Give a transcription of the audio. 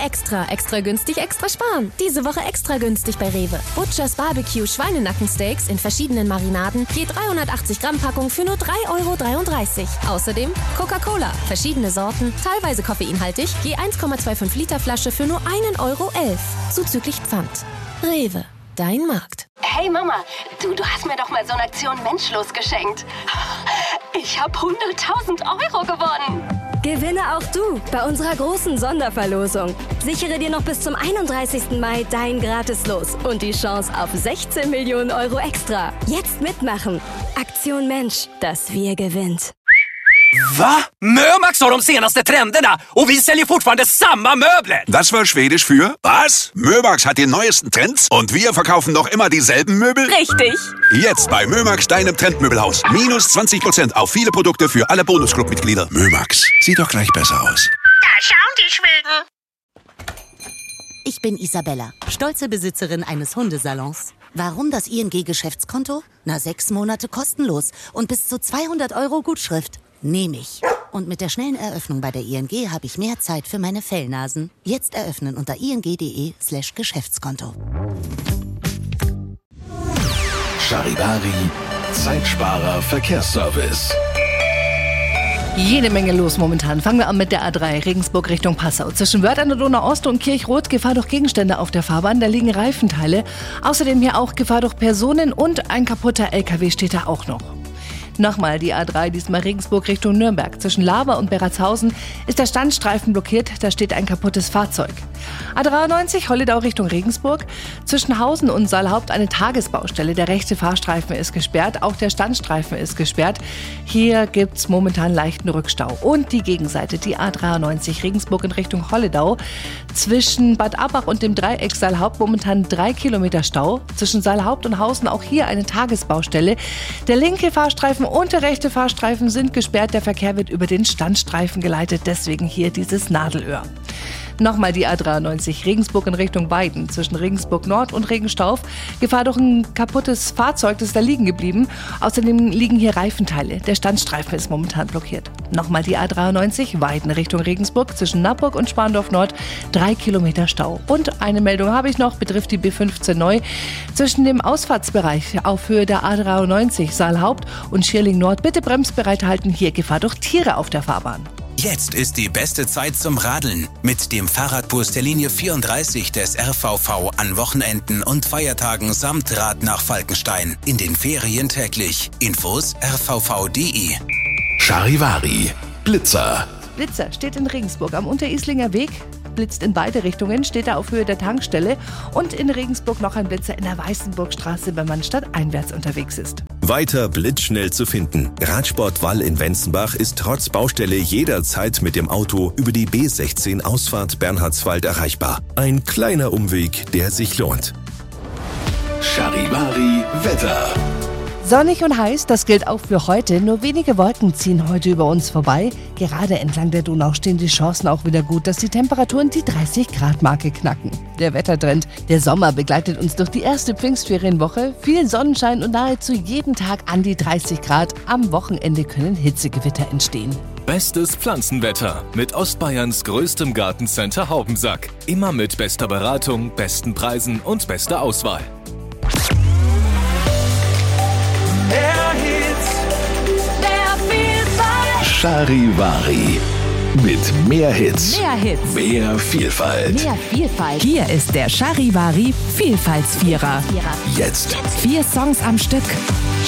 extra. Extra günstig, extra sparen. Diese Woche extra günstig bei Rewe. Butchers Barbecue Schweinenackensteaks in verschiedenen Marinaden. Je 380 Gramm Packung für nur 3,33 €. Außerdem Coca-Cola. Verschiedene Sorten, teilweise koffeinhaltig. Je 1,25 Liter Flasche für nur 1,11 €. Zuzüglich Pfand. Rewe. Dein Markt. Hey Mama, du hast mir doch mal so eine Aktion Menschlos geschenkt. Ich habe 100.000 € gewonnen. Gewinne auch du bei unserer großen Sonderverlosung. Sichere dir noch bis zum 31. Mai dein Gratis-Los und die Chance auf 16 Millionen € extra. Jetzt mitmachen. Aktion Mensch, das Wir gewinnt. Va? Mömax har de senaste trenderna och vi säljer fortfarande samma möbler. Das war Schwedisch für was? Mömax hat die neuesten Trends und wir verkaufen noch immer dieselben Möbel? Richtig. Jetzt bei Mömax, deinem Trendmöbelhaus. Minus 20% auf viele Produkte für alle Bonusclub-Mitglieder. Mömax, sieht doch gleich besser aus. Da schauen die Schweden. Ich bin Isabella, stolze Besitzerin eines Hundesalons. Warum das ING-Geschäftskonto? 6 Monate kostenlos und bis zu 200 € Gutschrift. Nehme ich. Und mit der schnellen Eröffnung bei der ING habe ich mehr Zeit für meine Fellnasen. Jetzt eröffnen unter ing.de/Geschäftskonto. Charivari, Zeitsparer Verkehrsservice. Jede Menge los momentan. Fangen wir an mit der A3 Regensburg Richtung Passau. Zwischen Wörth an der Donau-Ost und Kirchroth Gefahr durch Gegenstände auf der Fahrbahn. Da liegen Reifenteile. Außerdem hier auch Gefahr durch Personen und ein kaputter LKW steht da auch noch. Nochmal die A3, diesmal Regensburg Richtung Nürnberg. Zwischen Laber und Beratshausen ist der Standstreifen blockiert, da steht ein kaputtes Fahrzeug. A93 Holledau Richtung Regensburg. Zwischen Hausen und Saalhaupt eine Tagesbaustelle. Der rechte Fahrstreifen ist gesperrt, auch der Standstreifen ist gesperrt. Hier gibt's momentan leichten Rückstau. Und die Gegenseite, die A93 Regensburg in Richtung Holledau. Zwischen Bad Abbach und dem Dreieck Saalhaupt momentan 3 Kilometer Stau. Zwischen Saalhaupt und Hausen auch hier eine Tagesbaustelle. Der linke Fahrstreifen und der rechte Fahrstreifen sind gesperrt. Der Verkehr wird über den Standstreifen geleitet. Deswegen hier dieses Nadelöhr. Nochmal die A93 Regensburg in Richtung Weiden. Zwischen Regensburg Nord und Regenstauf. Gefahr durch ein kaputtes Fahrzeug, das ist da liegen geblieben. Außerdem liegen hier Reifenteile. Der Standstreifen ist momentan blockiert. Nochmal die A93 Weiden Richtung Regensburg. Zwischen Nappburg und Spandorf Nord 3 Kilometer Stau. Und eine Meldung habe ich noch, betrifft die B15 neu. Zwischen dem Ausfahrtsbereich auf Höhe der A93 Saalhaupt und Schierling Nord bitte bremsbereit halten. Hier Gefahr durch Tiere auf der Fahrbahn. Jetzt ist die beste Zeit zum Radeln. Mit dem Fahrradbus der Linie 34 des RVV an Wochenenden und Feiertagen samt Rad nach Falkenstein. In den Ferien täglich. Infos rvv.de. Charivari, Blitzer. Blitzer steht in Regensburg am Unterislinger Weg. Blitzt in beide Richtungen, steht er auf Höhe der Tankstelle. Und in Regensburg noch ein Blitzer in der Weißenburgstraße, wenn man stadteinwärts unterwegs ist. Weiter blitzschnell zu finden. Radsport Wall in Wenzenbach ist trotz Baustelle jederzeit mit dem Auto über die B16 Ausfahrt Bernhardswald erreichbar. Ein kleiner Umweg, der sich lohnt. Charivari Wetter. Sonnig und heiß, das gilt auch für heute. Nur wenige Wolken ziehen heute über uns vorbei. Gerade entlang der Donau stehen die Chancen auch wieder gut, dass die Temperaturen die 30-Grad-Marke knacken. Der Wettertrend, der Sommer begleitet uns durch die erste Pfingstferienwoche. Viel Sonnenschein und nahezu jeden Tag an die 30 Grad. Am Wochenende können Hitzegewitter entstehen. Bestes Pflanzenwetter mit Ostbayerns größtem Gartencenter Haubensack. Immer mit bester Beratung, besten Preisen und bester Auswahl. Charivari. Mit mehr Hits. Mehr Hits. Mehr Vielfalt. Mehr Vielfalt. Hier ist der Charivari Vielfaltsvierer. Jetzt. 4 Songs am Stück.